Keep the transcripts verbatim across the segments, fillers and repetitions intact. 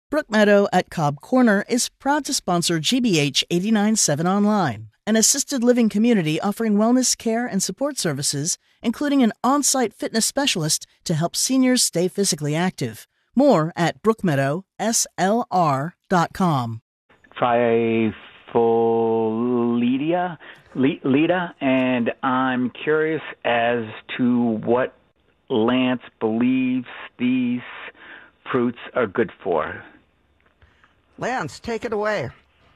Brook Meadow at Cobb Corner is proud to sponsor G B H eighty-nine point seven Online, an assisted living community offering wellness care and support services, including an on-site fitness specialist to help seniors stay physically active. More at brook meadow s l r dot com. Trifolidia, Lita, and I'm curious as to what Lance believes these fruits are good for. Lance, take it away.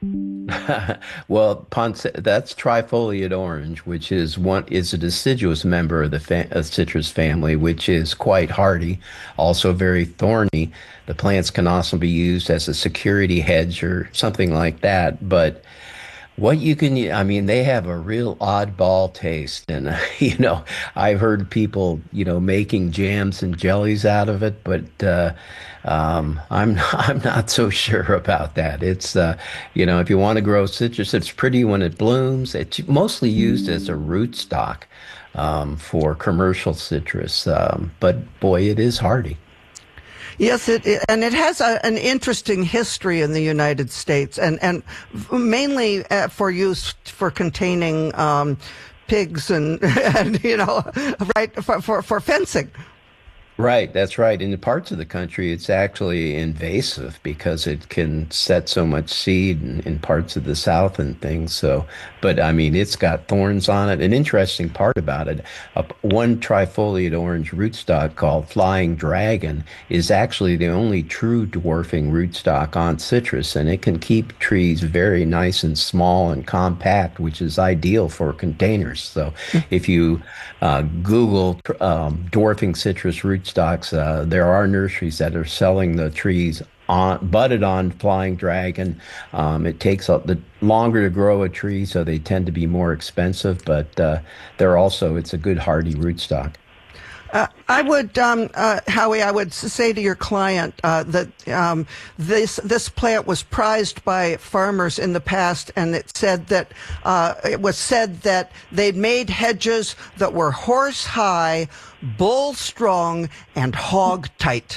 Well, Ponce, that's trifoliate orange, which is one is a deciduous member of the fa- uh, citrus family, which is quite hardy, also very thorny. The plants can also be used as a security hedge or something like that. But what you can, I mean, they have a real oddball taste. And, uh, you know, I've heard people, you know, making jams and jellies out of it, but uh, um, I'm, I'm not so sure about that. It's, uh, you know, if you want to grow citrus, it's pretty when it blooms. It's mostly used as a rootstock um, for commercial citrus. Um, but boy, it is hardy. Yes, it, and it has a, an interesting history in the United States, and, and mainly uh, for use for containing um, pigs and, and, you know, right, for, for, for fencing. Right, that's right. In the parts of the country, it's actually invasive because it can set so much seed in, in parts of the South and things. So, but I mean, it's got thorns on it. An interesting part about it, uh, one trifoliate orange rootstock called Flying Dragon is actually the only true dwarfing rootstock on citrus, and it can keep trees very nice and small and compact, which is ideal for containers. So if you uh, Google um, dwarfing citrus rootstock, stocks. Uh, there are nurseries that are selling the trees on budded on Flying Dragon. Um, it takes a, the longer to grow a tree, so they tend to be more expensive. But uh, they're also it's a good hardy rootstock. Uh, I would, um, uh, Howie, I would say to your client uh, that um, this this plant was prized by farmers in the past, and it said that uh, it was said that they'd made hedges that were horse high, bull strong, and hog tight.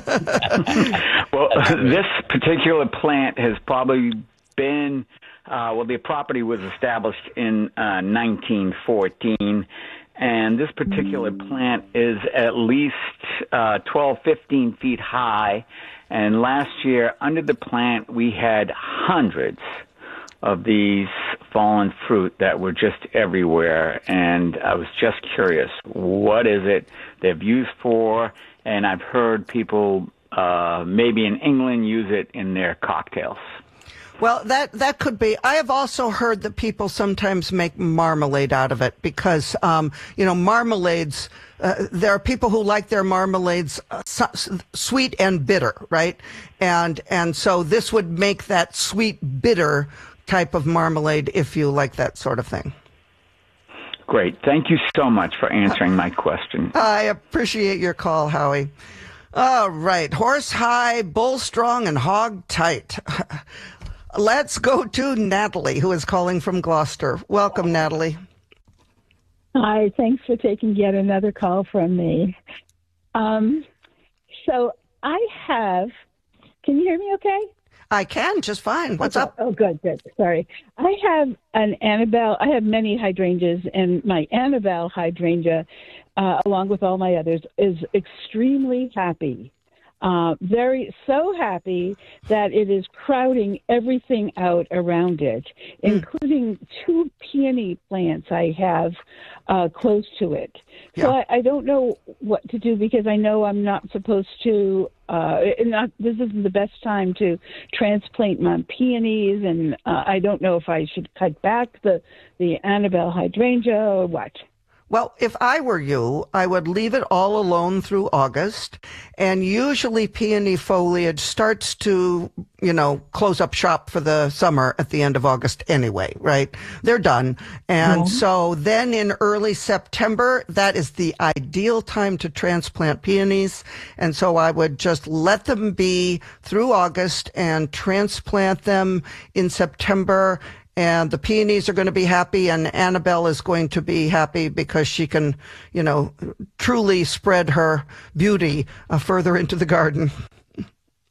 Well, this particular plant has probably been uh, well. The property was established in uh, nineteen fourteen. And this particular plant is at least uh, twelve, fifteen feet high. And last year, under the plant, we had hundreds of these fallen fruit that were just everywhere. And I was just curious, what is it they've used for? And I've heard people, uh, maybe in England, use it in their cocktails. Well, that, that could be. I have also heard that people sometimes make marmalade out of it because, um, you know, marmalades, uh, there are people who like their marmalades uh, su- sweet and bitter, right? And, and so this would make that sweet, bitter type of marmalade if you like that sort of thing. Great. Thank you so much for answering my question. I appreciate your call, Howie. All right. Horse high, bull strong, and hog tight. Let's go to Natalie, who is calling from Gloucester. Welcome, Natalie. Hi, thanks for taking yet another call from me. Um, so I have, can you hear me okay? I can, just fine. What's okay. up? Oh, good, good. Sorry. I have an Annabelle, I have many hydrangeas, and my Annabelle hydrangea, uh, along with all my others, is extremely happy. Uh, very, so happy that it is crowding everything out around it, mm. including two peony plants I have uh, close to it. Yeah. So I, I don't know what to do because I know I'm not supposed to, uh, not, this isn't the best time to transplant my peonies, and uh, I don't know if I should cut back the, the Annabelle hydrangea or what. Well, if I were you, I would leave it all alone through August. And usually peony foliage starts to, you know, close up shop for the summer at the end of August anyway, right? They're done. And mm-hmm. so then in early September, that is the ideal time to transplant peonies. And so I would just let them be through August and transplant them in September. And the peonies are going to be happy, and Annabelle is going to be happy because she can, you know, truly spread her beauty uh, further into the garden.